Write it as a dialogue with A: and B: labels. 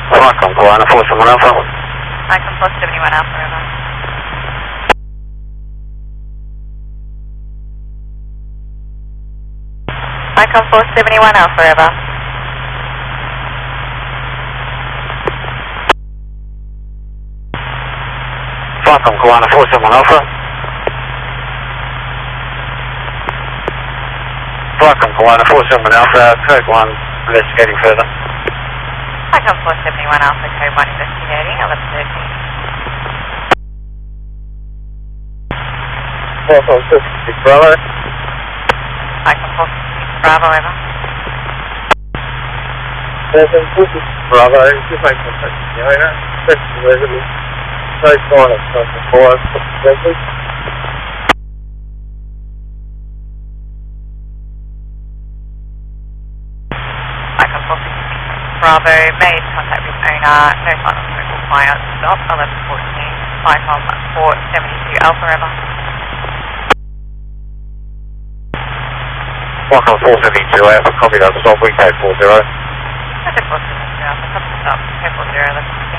A: Falcon, Guana 47 Alpha.
B: Icon 471 Alpha, over. Icon 471 Alpha, over.
A: Falcon, Guana 47 Alpha. Falcon, Guana 47 Alpha, code 1, investigating further.
B: Icon 471 Alpha, code 1 investigating, 1113.
A: Falcon 46 Bravo.
B: Icon 446 Bravo, over.
A: Falcon 46 Bravo, just make contact with the owner. Question resident. Code 9 at Falcon 4, please.
B: Icon 446 Bravo, made contact with owner, no sign of smoke or fire, stop, 1114, 5114, 72 Alpha, over.
A: Falcon 472 Alpha, copy that, stop, we code 40.
B: Icon 472 Alpha, copy stop, code 40, 11.